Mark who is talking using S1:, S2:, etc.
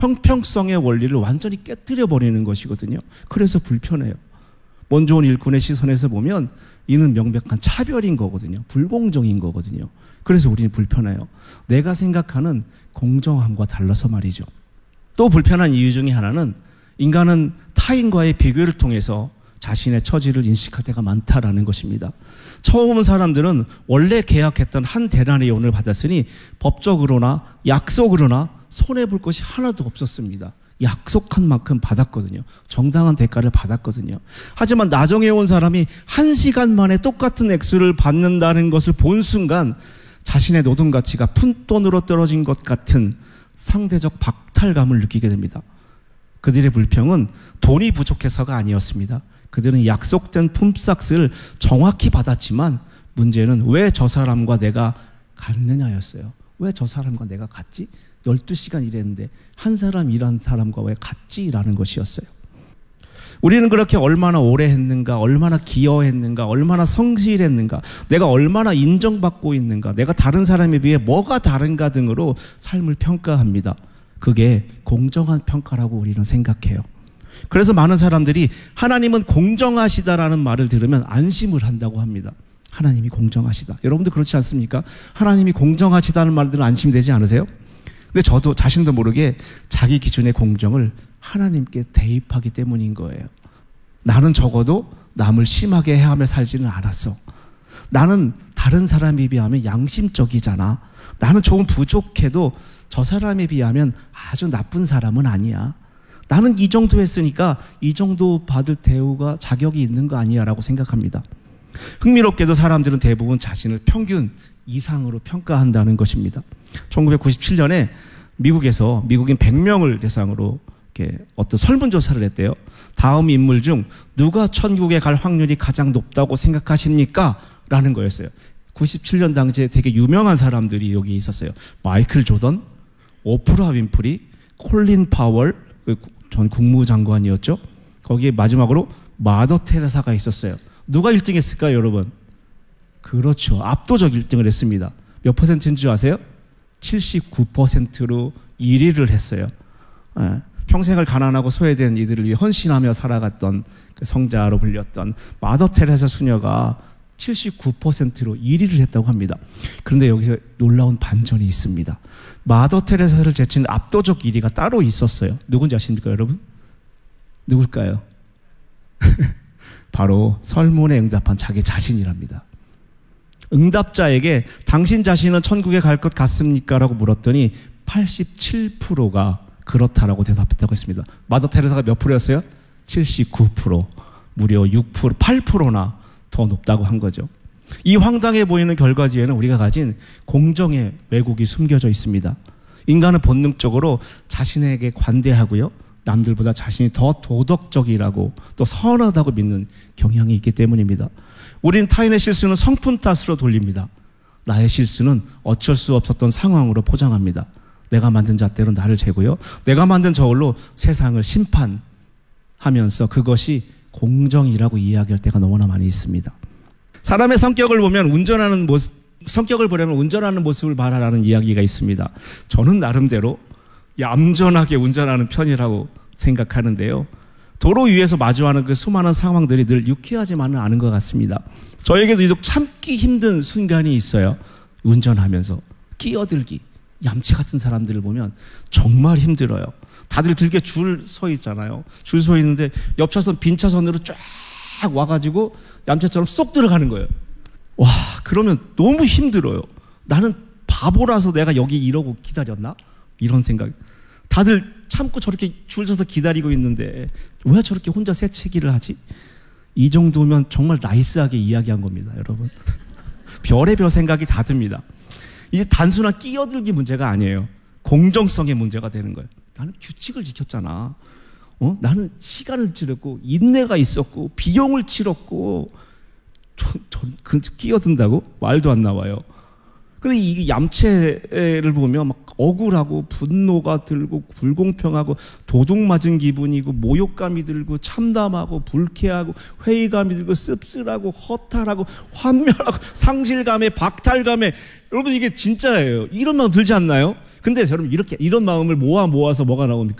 S1: 형평성의 원리를 완전히 깨뜨려 버리는 것이거든요. 그래서 불편해요. 먼저 온 일꾼의 시선에서 보면 이는 명백한 차별인 거거든요. 불공정인 거거든요. 그래서 우리는 불편해요. 내가 생각하는 공정함과 달라서 말이죠. 또 불편한 이유 중에 하나는 인간은 타인과의 비교를 통해서 자신의 처지를 인식할 때가 많다라는 것입니다. 처음 온 사람들은 원래 계약했던 한 데나리온을 받았으니 법적으로나 약속으로나 손해볼 것이 하나도 없었습니다. 약속한 만큼 받았거든요. 정당한 대가를 받았거든요. 하지만 나중에 온 사람이 1시간 만에 똑같은 액수를 받는다는 것을 본 순간 자신의 노동 가치가 푼돈으로 떨어진 것 같은 상대적 박탈감을 느끼게 됩니다. 그들의 불평은 돈이 부족해서가 아니었습니다. 그들은 약속된 품삯을 정확히 받았지만 문제는 왜 저 사람과 내가 같느냐였어요. 왜 저 사람과 내가 같지? 12시간 일했는데 한 사람 일한 사람과 왜 같지라는 것이었어요. 우리는 그렇게 얼마나 오래 했는가, 얼마나 기여했는가, 얼마나 성실했는가, 내가 얼마나 인정받고 있는가, 내가 다른 사람에 비해 뭐가 다른가 등으로 삶을 평가합니다. 그게 공정한 평가라고 우리는 생각해요. 그래서 많은 사람들이 하나님은 공정하시다라는 말을 들으면 안심을 한다고 합니다. 하나님이 공정하시다. 여러분도 그렇지 않습니까? 하나님이 공정하시다는 말 들으면 안심되지 않으세요? 근데 저도 자신도 모르게 자기 기준의 공정을 하나님께 대입하기 때문인 거예요. 나는 적어도 남을 심하게 해하며 살지는 않았어. 나는 다른 사람에 비하면 양심적이잖아. 나는 조금 부족해도 저 사람에 비하면 아주 나쁜 사람은 아니야. 나는 이 정도 했으니까 이 정도 받을 대우가 자격이 있는 거 아니야 라고 생각합니다. 흥미롭게도 사람들은 대부분 자신을 평균 이상으로 평가한다는 것입니다. 1997년에 미국에서 미국인 100명을 대상으로 이렇게 어떤 설문조사를 했대요. 다음 인물 중 누가 천국에 갈 확률이 가장 높다고 생각하십니까? 라는 거였어요. 97년 당시에 되게 유명한 사람들이 여기 있었어요. 마이클 조던, 오프라 윈프리, 콜린 파월, 전 국무장관이었죠. 거기에 마지막으로 마더 테레사가 있었어요. 누가 1등 했을까요, 여러분? 그렇죠. 압도적 1등을 했습니다. 몇 퍼센트인 줄 아세요? 79%로 1위를 했어요. 평생을 가난하고 소외된 이들을 위해 헌신하며 살아갔던 그 성자로 불렸던 마더 테레사 수녀가 79%로 1위를 했다고 합니다. 그런데 여기서 놀라운 반전이 있습니다. 마더 테레사를 제친 압도적 1위가 따로 있었어요. 누군지 아십니까, 여러분? 누굴까요? 바로 설문에 응답한 자기 자신이랍니다. 응답자에게 당신 자신은 천국에 갈 것 같습니까? 라고 물었더니 87%가 그렇다라고 대답했다고 했습니다. 마더 테레사가 몇 프로였어요? 79%. 무려 6%, 8%나 더 높다고 한 거죠. 이 황당해 보이는 결과 뒤에는 우리가 가진 공정의 왜곡이 숨겨져 있습니다. 인간은 본능적으로 자신에게 관대하고요, 남들보다 자신이 더 도덕적이라고 또 선하다고 믿는 경향이 있기 때문입니다. 우린 타인의 실수는 성품 탓으로 돌립니다. 나의 실수는 어쩔 수 없었던 상황으로 포장합니다. 내가 만든 잣대로 나를 재고요, 내가 만든 저울로 세상을 심판하면서 그것이 공정이라고 이야기할 때가 너무나 많이 있습니다. 사람의 성격을 보면 운전하는 모습을 말하라는 이야기가 있습니다. 저는 나름대로 얌전하게 운전하는 편이라고 생각하는데요. 도로 위에서 마주하는 그 수많은 상황들이 늘 유쾌하지만은 않은 것 같습니다. 저에게도 유독 참기 힘든 순간이 있어요. 운전하면서 끼어들기, 얌체 같은 사람들을 보면 정말 힘들어요. 다들 길게 줄 서 있잖아요. 줄 서 있는데 옆 차선 빈 차선으로 쫙 와가지고 얌체처럼 쏙 들어가는 거예요. 와, 그러면 너무 힘들어요. 나는 바보라서 내가 여기 이러고 기다렸나? 이런 생각. 다들 참고 저렇게 줄 서서 기다리고 있는데 왜 저렇게 혼자 새치기를 하지? 이 정도면 정말 나이스하게 이야기한 겁니다, 여러분. 별의별 생각이 다 듭니다. 이게 단순한 끼어들기 문제가 아니에요. 공정성의 문제가 되는 거예요. 나는 규칙을 지켰잖아. 나는 시간을 치렀고 인내가 있었고 비용을 치렀고 끼어든다고? 말도 안 나와요. 근데 이 얌체를 보면 막 억울하고 분노가 들고 불공평하고 도둑 맞은 기분이고 모욕감이 들고 참담하고 불쾌하고 회의감이 들고 씁쓸하고 허탈하고 환멸하고 상실감에 박탈감에 여러분 이게 진짜예요. 이런 마음 들지 않나요? 근데 여러분 이런 마음을 모아서 뭐가 나옵니까?